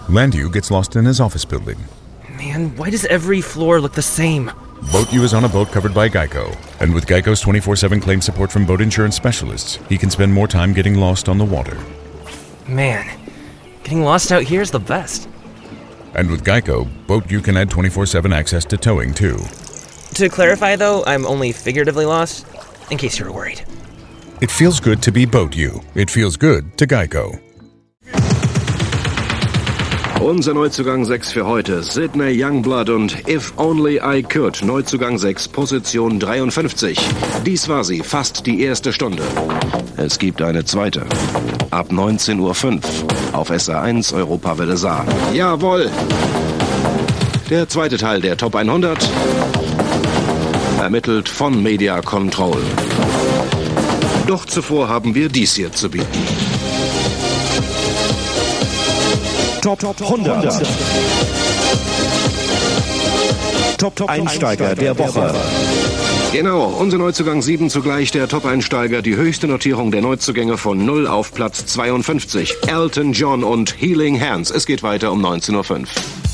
Landu gets lost in his office building. Man, why does every floor look the same? Boat U is on a boat covered by Geico. And with Geico's 24/7 claim support from boat insurance specialists, he can spend more time getting lost on the water. Man, getting lost out here is the best. And with Geico, Boat U can add 24/7 access to towing, too. To clarify, though, I'm only figuratively lost, in case you were worried. It feels good to be Boat U. It feels good to Geico. Unser Neuzugang 6 für heute, Sydney Youngblood und If Only I Could, Neuzugang 6, Position 53. Dies war sie, fast die erste Stunde. Es gibt eine zweite. Ab 19:05 Uhr auf SR1 Europawelle Saar. Jawohl! Der zweite Teil der Top 100, ermittelt von Media Control. Doch zuvor haben wir dies hier zu bieten. Top 100. Top Einsteiger der Woche. Genau, unser Neuzugang 7 zugleich der Top-Einsteiger, die höchste Notierung der Neuzugänge von 0 auf Platz 52. Elton John und Healing Hands. Es geht weiter um 19:05 Uhr.